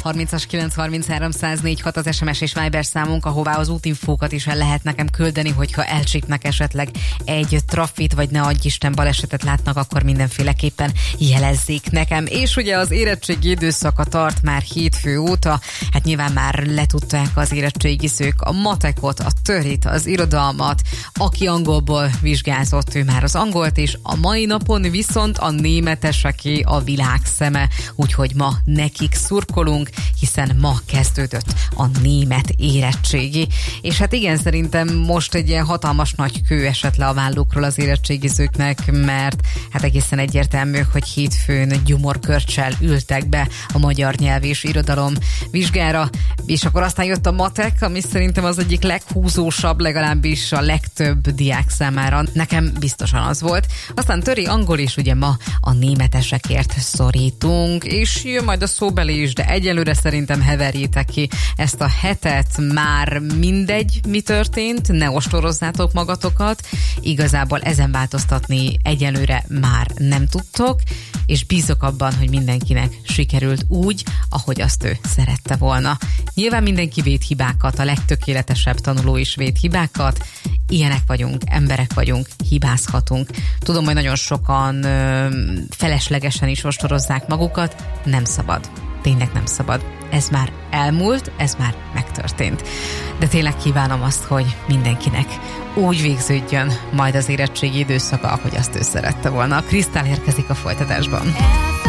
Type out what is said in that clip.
0630-as 933 104 6 az SMS és Viber számunk, ahová az útinfókat is el lehet nekem küldeni, hogyha elcsípnek esetleg egy trafit, vagy ne adj Isten balesetet látnak, akkor mindenféleképpen jelezzék nekem. És ugye az érettségi időszaka tart már hétfő óta, hát nyilván már letudták az érettségizők a matekot, a törit, az irodalmat, aki angolból vizsgázott, ő már az angolt, és a mai napon viszont a németeseké a világ szeme, úgyhogy ma nekik szurkolunk, hiszen ma kezdődött a német érettségi. És hát igen, szerintem most egy ilyen hatalmas nagy kő esett le a vállukról az érettségizőknek, mert hát egészen egyértelmű, hogy hétfőn gyomorkörccsel ültek be a magyar nyelv és irodalom vizsgára, és akkor aztán jött a matek, ami szerintem az egyik leghúzósabb, legalábbis a legtöbb diák számára. Nekem biztosan az volt. Aztán töri, angol is, ugye ma a németesekért szorítunk, és jön majd a szóbeli is, de egyelőre szerintem heverjétek ki ezt a hetet, már mindegy, mi történt, ne ostorozzátok magatokat, igazából ezen változtatni egyelőre már nem tudtok, és bízok abban, hogy mindenkinek sikerült úgy, ahogy azt ő szerette volna. Nyilván mindenki véd hibákat, a legtökéletesebb tanuló is véd hibákat, ilyenek vagyunk, emberek vagyunk, hibázhatunk. Tudom, hogy nagyon sokan feleslegesen is ostorozzák magukat, nem szabad. Tényleg nem szabad. Ez már elmúlt, ez már megtörtént. De tényleg kívánom azt, hogy mindenkinek úgy végződjön majd az érettségi időszaka, ahogy azt ő szerette volna. A Krisztál érkezik a folytatásban.